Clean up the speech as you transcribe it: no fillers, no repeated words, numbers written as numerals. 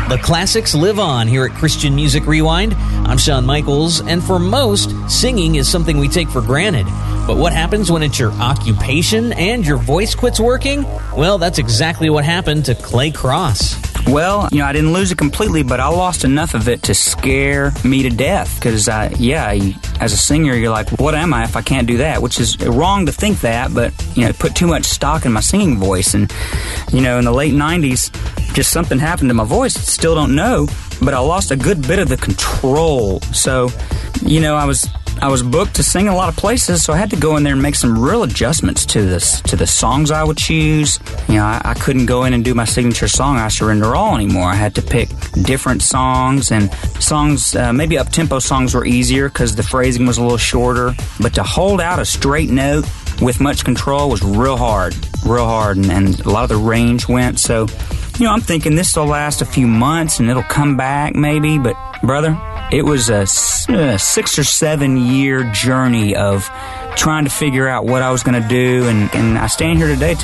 The classics live on here at Christian Music Rewind. I'm Shawn Michaels, and for most, singing is something we take for granted. But what happens when it's your occupation and your voice quits working? Well, that's exactly what happened to Clay Cross. Well, I didn't lose it completely, but I lost enough of it to scare me to death. Because, as a singer, you're like, what am I if I can't do that? Which is wrong to think that, but, put too much stock in my singing voice. And, in the late 90s, just something happened to my voice. Still don't know, but I lost a good bit of the control. So, I was booked to sing in a lot of places, so I had to go in there and make some real adjustments to the songs I would choose. I couldn't go in and do my signature song, I Surrender All, anymore. I had to pick different songs, and songs, maybe up-tempo songs were easier because the phrasing was a little shorter, but to hold out a straight note with much control was real hard, and a lot of the range went. So, I'm thinking this will last a few months and it'll come back maybe, but brother, it was a 6 or 7 year journey of trying to figure out what I was going to do, and I stand here today